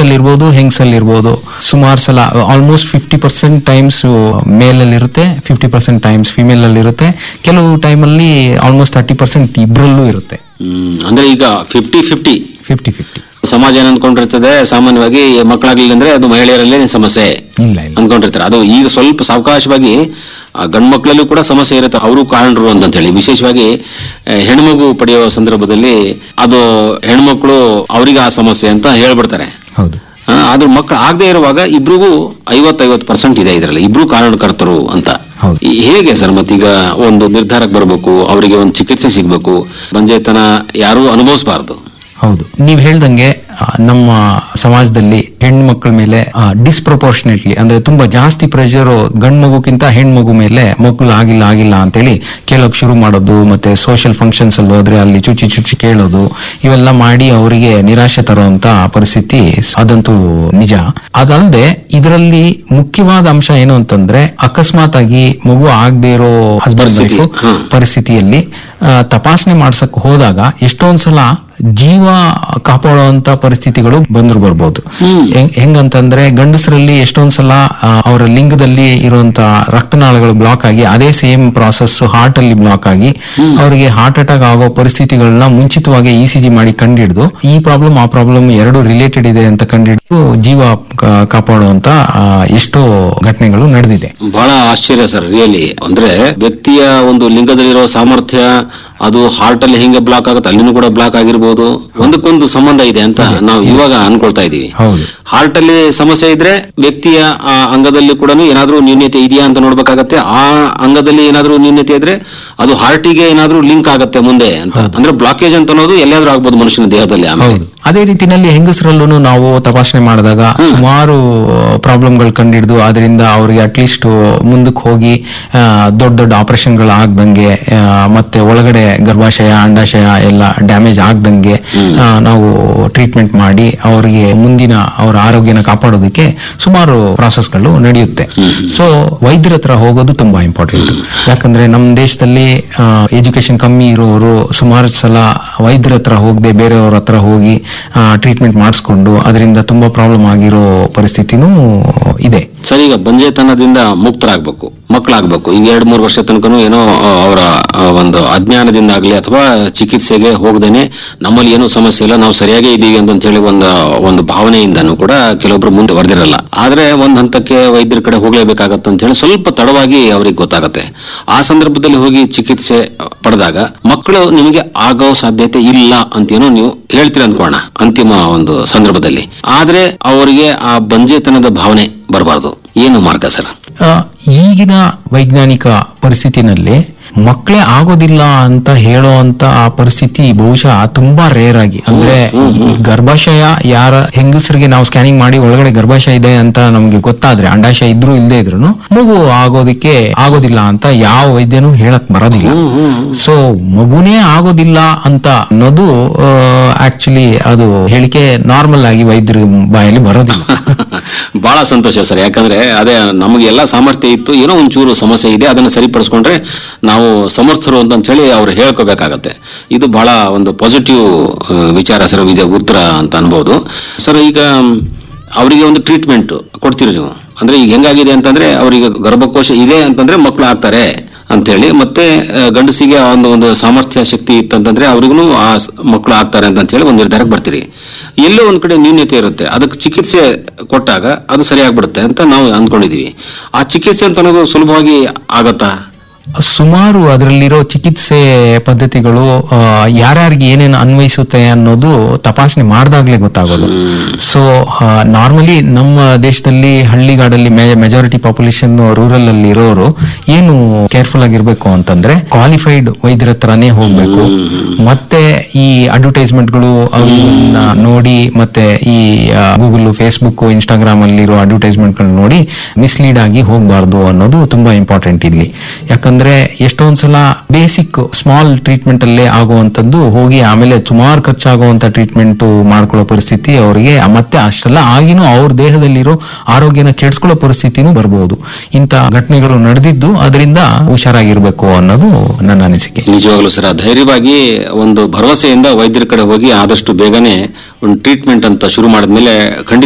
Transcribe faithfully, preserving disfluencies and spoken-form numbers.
ಗಂಡಸಲ್ಲಿ ಇರ್ಬೋದು, ಹೆಂಗಸಲ್ಲಿ ಇರ್ಬೋದು. ಸುಮಾರು ಸಲ ಆಲ್ಮೋಸ್ಟ್ ಫಿಫ್ಟಿ ಪರ್ಸೆಂಟ್ ಟೈಮ್ಸ್ ಮೇಲ್ ಅಲ್ಲಿ ಇರುತ್ತೆ, ಫಿಫ್ಟಿ ಪರ್ಸೆಂಟ್ ಟೈಮ್ಸ್ ಫಿಮೇಲ್ ಅಲ್ಲಿ ಇರುತ್ತೆ. ಕೆಲವು ಟೈಮಲ್ಲಿ ಆಲ್ಮೋಸ್ಟ್ ತರ್ಟಿ ಪರ್ಸೆಂಟ್ ಇಬ್ಬರಲ್ಲೂ ಇರುತ್ತೆ. ಅಂದ್ರೆ ಈಗ ಫಿಫ್ಟಿ ಫಿಫ್ಟಿ ಫಿಫ್ಟಿ ಫಿಫ್ಟಿ ಸಮಾಜ ಏನ್ ಅಂದ್ಕೊಂಡಿರ್ತದೆ, ಸಾಮಾನ್ಯವಾಗಿ ಮಕ್ಕಳಾಗ್ಲಿಲ್ಲ ಅಂದ್ರೆ ಅದು ಮಹಿಳೆಯರಲ್ಲೇ ಸಮಸ್ಯೆ ಇಲ್ಲ ಇಲ್ಲ ಅಂದ್ಕೊಂಡಿರ್ತಾರೆ. ಅದು ಈಗ ಸ್ವಲ್ಪ ಸಾವಕಾಶವಾಗಿ ಗಂಡು ಮಕ್ಕಳಲ್ಲೂ ಕೂಡ ಸಮಸ್ಯೆ ಇರುತ್ತೆ, ಅವರು ಕಾರಣರು ಅಂತ ಹೇಳಿ. ವಿಶೇಷವಾಗಿ ಹೆಣ್ಮಗು ಪಡೆಯುವ ಸಂದರ್ಭದಲ್ಲಿ ಅದು ಹೆಣ್ಮಕ್ಳು ಅವರಿಗೆ ಆ ಸಮಸ್ಯೆ ಅಂತ ಹೇಳ್ಬಿಡ್ತಾರೆ. ಹೌದು. ಆದ್ರೂ ಮಕ್ಕಳು ಆಗದೆ ಇರುವಾಗ ಇಬ್ರಿಗೂ ಐವತ್ತೈವತ್ತು ಪರ್ಸೆಂಟ್ ಇದೆ ಇದರಲ್ಲಿ, ಇಬ್ರು ಕಾರಣಕರ್ತರು ಅಂತ. ಹೇಗೆ ಸರ್ ಮತ್ತೀಗ ಒಂದು ನಿರ್ಧಾರಕ್ಕೆ ಬರಬೇಕು, ಅವರಿಗೆ ಒಂದು ಚಿಕಿತ್ಸೆ ಸಿಗ್ಬೇಕು, ಬಂಜೆತನ ಯಾರು ಅನುಭವಿಸಬಾರ್ದು. ಹೌದು, ನೀವ್ ಹೇಳ್ದಂಗೆ ನಮ್ಮ ಸಮಾಜದಲ್ಲಿ ಹೆಣ್ಣು ಮಕ್ಕಳ ಮೇಲೆ ಡಿಸ್ಪ್ರಪೋರ್ಷನೇಟ್ಲಿ ಅಂದ್ರೆ ತುಂಬಾ ಜಾಸ್ತಿ ಪ್ರೆಷರ್ ಗಂಡು ಮಗುಕ್ಕಿಂತ ಹೆಣ್ಮಗು ಮೇಲೆ ಮಕ್ಕಳು ಆಗಿಲ್ಲ ಆಗಿಲ್ಲ ಅಂತೇಳಿ ಕೇಳೋಕ್ ಶುರು ಮಾಡೋದು, ಮತ್ತೆ ಸೋಷಿಯಲ್ ಫಂಕ್ಷನ್ಸ್ ಅಲ್ಲಿ ಹೋದ್ರೆ ಅಲ್ಲಿ ಚುಚ್ಚಿ ಚುಚ್ಚಿ ಕೇಳೋದು, ಇವೆಲ್ಲ ಮಾಡಿ ಅವರಿಗೆ ನಿರಾಶೆ ತರುವಂತ ಪರಿಸ್ಥಿತಿ ಅದಂತೂ ನಿಜ. ಅದಲ್ಲದೆ ಇದರಲ್ಲಿ ಮುಖ್ಯವಾದ ಅಂಶ ಏನು ಅಂತಂದ್ರೆ, ಅಕಸ್ಮಾತ್ ಆಗಿ ಮಗು ಆಗದೆ ಇರೋ ಹಸ್ಬೆಂಡ್ ವೈಫ್ ಪರಿಸ್ಥಿತಿಯಲ್ಲಿ ತಪಾಸಣೆ ಮಾಡ್ಸಕ್ ಹೋದಾಗ ಎಷ್ಟೊಂದ್ಸಲ ಜೀವ ಕಾಪಾಡುವಂತ ಪರಿಸ್ಥಿತಿಗಳು ಬಂದ್ರು ಬರ್ಬೋದು. ಹೆಂಗಂತಂದ್ರೆ ಗಂಡಸರಲ್ಲಿ ಎಷ್ಟೊಂದ್ಸಲ ಅವರ ಲಿಂಗದಲ್ಲಿ ಇರುವಂತ ರಕ್ತನಾಳಗಳು ಬ್ಲಾಕ್ ಆಗಿ ಅದೇ ಸೇಮ್ ಪ್ರಾಸೆಸ್ ಹಾರ್ಟ್ ಅಲ್ಲಿ ಬ್ಲಾಕ್ ಆಗಿ ಅವರಿಗೆ ಹಾರ್ಟ್ ಅಟ್ಯಾಕ್ ಆಗೋ ಪರಿಸ್ಥಿತಿಗಳನ್ನ ಮುಂಚಿತವಾಗಿ ಇ ಸಿ ಜಿ ಮಾಡಿ ಕಂಡಿಡಿದು ಈ ಪ್ರಾಬ್ಲಮ್ ಆ ಪ್ರಾಬ್ಲಮ್ ಎರಡು ರಿಲೇಟೆಡ್ ಇದೆ ಅಂತ ಕಂಡಿಡಿದು ಜೀವ ಕಾಪಾಡುವಂತ ಎಷ್ಟೋ ಘಟನೆಗಳು ನಡೆದಿದೆ. ಬಹಳ ಆಶ್ಚರ್ಯ ಸರ್ ರಿಯಲಿ. ಅಂದ್ರೆ ವ್ಯಕ್ತಿಯ ಒಂದು ಲಿಂಗದಲ್ಲಿರೋ ಸಾಮರ್ಥ್ಯ ಅದು ಹಾರ್ಟ್ ಅಲ್ಲಿ ಹೆಂಗೆ ಬ್ಲಾಕ್ ಆಗುತ್ತೆ, ಅಲ್ಲಿನೂ ಕೂಡ ಬ್ಲಾಕ್ ಆಗಿರ್ಬೋದು. ಒಂದಕ್ಕೊಂದು ಸಂಬಂಧ ಇದೆ ಅಂತ ನಾವು ಇವಾಗ ಅನ್ಕೊಳ್ತಾ ಇದೀವಿ. ಹಾರ್ಟ್ ಅಲ್ಲಿ ಸಮಸ್ಯೆ ಇದ್ರೆ ವ್ಯಕ್ತಿಯ ಆ ಅಂಗದಲ್ಲಿ ಕೂಡ ಏನಾದ್ರೂ ನ್ಯೂನ್ಯತೆ ಇದೆಯಾ ಅಂತ ನೋಡ್ಬೇಕಾಗತ್ತೆ. ಆ ಅಂಗದಲ್ಲಿ ಏನಾದ್ರೂ ನ್ಯೂನ್ಯತೆ ಇದ್ರೆ ಅದು ಹಾರ್ಟಿಗೆ ಏನಾದ್ರೂ ಲಿಂಕ್ ಆಗತ್ತೆ ಮುಂದೆ ಅಂತ. ಅಂದ್ರೆ ಬ್ಲಾಕೇಜ್ ಅಂತ ಅನ್ನೋದು ಎಲ್ಲಾದ್ರೂ ಆಗ್ಬೋದು ಮನುಷ್ಯನ ದೇಹದಲ್ಲಿ. ಅದೇ ರೀತಿನಲ್ಲಿ ಹೆಂಗಸರಲ್ಲೂ ನಾವು ತಪಾಸಣೆ ಮಾಡಿದಾಗ ಸುಮಾರು ಪ್ರಾಬ್ಲಮ್ಗಳು ಕಂಡಿಡಿದು ಅದರಿಂದ ಅವ್ರಿಗೆ ಅಟ್ಲೀಸ್ಟ್ ಮುಂದಕ್ಕೆ ಹೋಗಿ ದೊಡ್ಡ ದೊಡ್ಡ ಆಪರೇಷನ್ಗಳು ಆಗ್ದಂಗೆ, ಮತ್ತೆ ಒಳಗಡೆ ಗರ್ಭಾಶಯ ಅಂಡಾಶಯ ಎಲ್ಲ ಡ್ಯಾಮೇಜ್ ಆಗ್ದಂಗೆ ನಾವು ಟ್ರೀಟ್ಮೆಂಟ್ ಮಾಡಿ ಅವರಿಗೆ ಮುಂದಿನ ಅವರ ಆರೋಗ್ಯನ ಕಾಪಾಡೋದಕ್ಕೆ ಸುಮಾರು ಪ್ರಾಸೆಸ್ಗಳು ನಡೆಯುತ್ತೆ. ಸೊ ವೈದ್ಯರ ಹತ್ರ ಹೋಗೋದು ತುಂಬಾ ಇಂಪಾರ್ಟೆಂಟ್. ಯಾಕಂದ್ರೆ ನಮ್ಮ ದೇಶದಲ್ಲಿ ಎಜುಕೇಶನ್ ಕಮ್ಮಿ ಇರೋರು ಸುಮಾರು ಸಲ ವೈದ್ಯರ ಹತ್ರ ಹೋಗದೆ ಬೇರೆಯವ್ರ ಹತ್ರ ಹೋಗಿ ಟ್ರೀಟ್ಮೆಂಟ್ ಮಾಡಿಸ್ಕೊಂಡು ಅದರಿಂದ ತುಂಬಾ ಪ್ರಾಬ್ಲಮ್ ಆಗಿರೋ ಪರಿಸ್ಥಿತಿನೂ ಇದೆ. ಸರ್, ಈಗ ಬಂಜೆತನದಿಂದ ಮುಕ್ತರಾಗಬೇಕು, ಮಕ್ಕಳಾಗಬೇಕು. ಈಗ ಎರಡ್ ಮೂರು ವರ್ಷ ತನಕನೂ ಏನೋ ಅವರ ಒಂದು ಅಜ್ಞಾನದಿಂದ ಆಗ್ಲಿ ಅಥವಾ ಚಿಕಿತ್ಸೆಗೆ ಹೋಗದೇನೆ ನಮ್ಮಲ್ಲಿ ಏನೂ ಸಮಸ್ಯೆ ಇಲ್ಲ, ನಾವು ಸರಿಯಾಗೇ ಇದೀವಿ ಅಂತ ಹೇಳಿ ಒಂದು ಒಂದು ಭಾವನೆಯಿಂದನೂ ಕೂಡ ಕೆಲವೊಬ್ರು ಮುಂದೆ ಬರ್ದಿರಲ್ಲ. ಆದ್ರೆ ಒಂದ್ ಹಂತಕ್ಕೆ ವೈದ್ಯರ ಕಡೆ ಹೋಗ್ಲೇಬೇಕಾಗತ್ತೆ ಅಂತ ಹೇಳಿ ಸ್ವಲ್ಪ ತಡವಾಗಿ ಅವ್ರಿಗೆ ಗೊತ್ತಾಗತ್ತೆ. ಆ ಸಂದರ್ಭದಲ್ಲಿ ಹೋಗಿ ಚಿಕಿತ್ಸೆ ಪಡೆದಾಗ ಮಕ್ಕಳು ನಿಮಗೆ ಆಗೋ ಸಾಧ್ಯತೆ ಇಲ್ಲ ಅಂತೇನೋ ನೀವು ಹೇಳ್ತೀರಿ ಅನ್ಕೋಣ ಅಂತಿಮ ಒಂದು ಸಂದರ್ಭದಲ್ಲಿ. ಆದ್ರೆ ಅವರಿಗೆ ಆ ಬಂಜೆತನದ ಭಾವನೆ ಬರಬಾರ್ದು. ಏನು ಮಾರ್ಗ ಸರ್? ಈಗಿನ ವೈಜ್ಞಾನಿಕ ಪರಿಸ್ಥಿತಿನಲ್ಲಿ ಮಕ್ಕಳೇ ಆಗೋದಿಲ್ಲ ಅಂತ ಹೇಳೋ ಅಂತ ಆ ಪರಿಸ್ಥಿತಿ ಬಹುಶಃ ತುಂಬಾ ರೇರ್ ಆಗಿ, ಅಂದ್ರೆ ಗರ್ಭಾಶಯ ಯಾರ ಹೆಂಗಸರಿಗೆ ನಾವು ಸ್ಕ್ಯಾನಿಂಗ್ ಮಾಡಿ ಒಳಗಡೆ ಗರ್ಭಾಶಯ ಇದೆ ಅಂತ ನಮ್ಗೆ ಗೊತ್ತಾದ್ರೆ, ಅಂಡಾಶಯ ಇದ್ರು ಇಲ್ಲದೆ ಇದ್ರು ಮಗು ಆಗೋದಿಕ್ಕೆ ಆಗೋದಿಲ್ಲ ಅಂತ ಯಾವ ವೈದ್ಯನೂ ಹೇಳಕ್ ಬರೋದಿಲ್ಲ. ಸೊ ಮಗುನೇ ಆಗೋದಿಲ್ಲ ಅಂತ ಅನ್ನೋದು ಆಕ್ಚುಲಿ ಅದು ಹೇಳಿಕೆ ನಾರ್ಮಲ್ ಆಗಿ ವೈದ್ಯರ ಬಾಯಲ್ಲಿ ಬರೋದಿಲ್ಲ. ಬಹಳ ಸಂತೋಷ ಸರ್. ಯಾಕಂದ್ರೆ ಅದೇ ನಮಗೆ ಎಲ್ಲಾ ಸಾಮರ್ಥ್ಯ ಇತ್ತು, ಏನೋ ಒಂಚೂರು ಸಮಸ್ಯೆ ಇದೆ, ಅದನ್ನ ಸರಿಪಡಿಸ್ಕೊಂಡ್ರೆ ನಾವು ಸಮರ್ಥರು ಅಂತ ಹೇಳಿ ಅವ್ರು ಹೇಳ್ಕೋಬೇಕಾಗತ್ತೆ. ಇದು ಬಹಳ ಒಂದು ಪಾಸಿಟಿವ್ ವಿಚಾರ ಸರ್, ವಿಜಯ ಉತ್ತರ ಅಂತ ಅನ್ಬೋದು. ಸರ್, ಈಗ ಅವರಿಗೆ ಒಂದು ಟ್ರೀಟ್ಮೆಂಟ್ ಕೊಡ್ತೀರಿ ನೀವು. ಅಂದ್ರೆ ಈಗ ಹೆಂಗಾಗಿದೆ ಅಂತಂದ್ರೆ ಅವರಿಗೆ ಗರ್ಭಕೋಶ ಇದೆ ಅಂತಂದ್ರೆ ಮಕ್ಕಳು ಆಗ್ತಾರೆ ಅಂತ ಹೇಳಿ, ಮತ್ತೆ ಗಂಡಸಿಗೆ ಒಂದು ಒಂದು ಸಾಮರ್ಥ್ಯ ಶಕ್ತಿ ಇತ್ತಂತಂದ್ರೆ ಅವ್ರಿಗೂ ಆ ಮಕ್ಕಳು ಆಗ್ತಾರೆ ಅಂತ ಹೇಳಿ ಒಂದು ನಿರ್ಧಾರಕ್ಕೆ ಬರ್ತೀರಿ. ಎಲ್ಲೋ ಒಂದ್ ಕಡೆ ನ್ಯೂನ್ಯತೆ ಇರುತ್ತೆ, ಅದಕ್ಕೆ ಚಿಕಿತ್ಸೆ ಕೊಟ್ಟಾಗ ಅದು ಸರಿಯಾಗ್ಬಿಡುತ್ತೆ ಅಂತ ನಾವು ಅಂದ್ಕೊಂಡಿದೀವಿ. ಆ ಚಿಕಿತ್ಸೆ ಅಂತ ಅನ್ನೋದು ಸುಲಭವಾಗಿ ಆಗತ್ತಾ? ಸುಮಾರು ಅದರಲ್ಲಿರೋ ಚಿಕಿತ್ಸೆ ಪದ್ಧತಿಗಳು ಯಾರ್ಯಾರಿಗೆ ಏನೇನು ಅನ್ವಯಿಸುತ್ತೆ ಅನ್ನೋದು ತಪಾಸಣೆ ಮಾಡಿದಾಗ್ಲೇ ಗೊತ್ತಾಗೋದು. ಸೊ ನಾರ್ಮಲಿ ನಮ್ಮ ದೇಶದಲ್ಲಿ ಹಳ್ಳಿಗಾಡಲ್ಲಿ ಮೆಜಾರಿಟಿ ಪಾಪ್ಯುಲೇಷನ್ ರೂರಲ್ ಅಲ್ಲಿ ಇರೋರು ಏನು ಕೇರ್ಫುಲ್ ಆಗಿರ್ಬೇಕು ಅಂತಂದ್ರೆ ಕ್ವಾಲಿಫೈಡ್ ವೈದ್ಯರ ಹತ್ರನೇ ಹೋಗ್ಬೇಕು. ಮತ್ತೆ ಈ ಅಡ್ವರ್ಟೈಸ್ಮೆಂಟ್ಗಳು ಅವನ್ನ ನೋಡಿ, ಮತ್ತೆ ಈ ಗೂಗಲ್, ಫೇಸ್ಬುಕ್, ಇನ್ಸ್ಟಾಗ್ರಾಮ್ ಅಲ್ಲಿರೋ ಅಡ್ವರ್ಟೈಸ್ಮೆಂಟ್ ಗಳು ನೋಡಿ ಮಿಸ್ಲೀಡ್ ಆಗಿ ಹೋಗ್ಬಾರ್ದು ಅನ್ನೋದು ತುಂಬಾ ಇಂಪಾರ್ಟೆಂಟ್ ಇಲ್ಲಿ. ಯಾಕಂದ್ರೆ ಎಷ್ಟೊಂದ್ಸಲ ಬೇಸಿಕ್ ಸ್ಮಾಲ್ ಟ್ರೀಟ್ಮೆಂಟ್ ಅಲ್ಲೇ ಆಗುವಂತದ್ದು ಹೋಗಿ ಆಮೇಲೆ ಸುಮಾರು ಖರ್ಚಾಗುವಂತ ಟ್ರೀಟ್ಮೆಂಟ್ ಮಾಡ್ಕೊಳ್ಳೋ ಪರಿಸ್ಥಿತಿ ಅವರಿಗೆ, ಮತ್ತೆ ಅಷ್ಟೆಲ್ಲ ಆಗಿನೂ ಅವ್ರ ದೇಹದಲ್ಲಿರೋ ಆರೋಗ್ಯನ ಕೆಡಿಸ್ಕೊಳ್ಳೋ ಪರಿಸ್ಥಿತಿನೂ ಬರಬಹುದು. ಇಂತ ಘಟನೆಗಳು ನಡೆದಿದ್ದು, ಅದರಿಂದ ಹುಷಾರಾಗಿರ್ಬೇಕು ಅನ್ನೋದು ನನ್ನ ಅನಿಸಿಕೆ. ನಿಜವಾಗ್ಲೂ ಸರ್, ಧೈರ್ಯವಾಗಿ ಒಂದು ಭರವಸೆಯಿಂದ ವೈದ್ಯರ ಕಡೆ ಹೋಗಿ ಆದಷ್ಟು ಬೇಗನೆ ಒಂದು ಟ್ರೀಟ್ಮೆಂಟ್ ಅಂತ ಶುರು ಮಾಡಿದ್ಮೇಲೆ ಖಂಡಿತ